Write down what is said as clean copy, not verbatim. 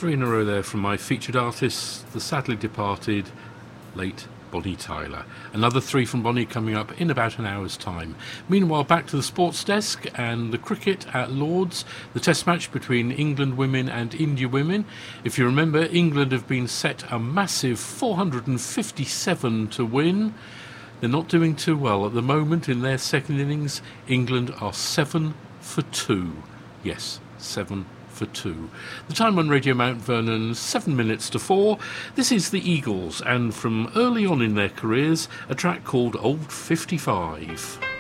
Three in a row there from my featured artist, the sadly departed late Bonnie Tyler. Another three from Bonnie coming up in about an hour's time. Meanwhile, back to the sports desk and the cricket at Lords, the test match between England women and India women. If you remember, England have been set a massive 457 to win. They're not doing too well at the moment in their second innings. England are 7 for 2. Yes, 7 for 2. The time on Radio Mount Vernon, 7 minutes to 4. This is the Eagles, and from early on in their careers, a track called Old 55.